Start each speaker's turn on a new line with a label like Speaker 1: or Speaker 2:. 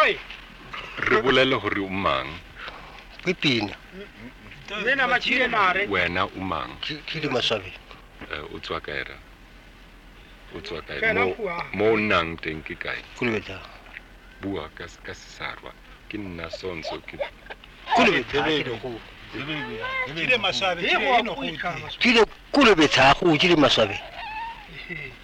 Speaker 1: oi
Speaker 2: re bolele hore o mang
Speaker 3: Pipina
Speaker 1: nena machile mare
Speaker 2: wena o mang
Speaker 3: ke di Maswabi
Speaker 2: o tswa kae
Speaker 1: Kana bua.
Speaker 2: mo nang teng ke kae
Speaker 3: Kulubeta
Speaker 2: bua ka sesarwa ke nna sonso ke
Speaker 3: Kulubeta
Speaker 4: Kile Maswabi
Speaker 1: He
Speaker 4: kile
Speaker 1: go
Speaker 4: eno go
Speaker 1: ikama
Speaker 3: Kulubeta go di Maswabi